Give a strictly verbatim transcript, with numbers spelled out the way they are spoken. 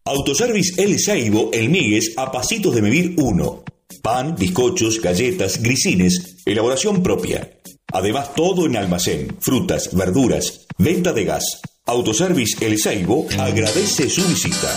Autoservice El Seibo, El Migues, a pasitos de Medir uno. Pan, bizcochos, galletas, grisines, elaboración propia. Además, todo en almacén, frutas, verduras, venta de gas. Autoservice El Seibo agradece su visita.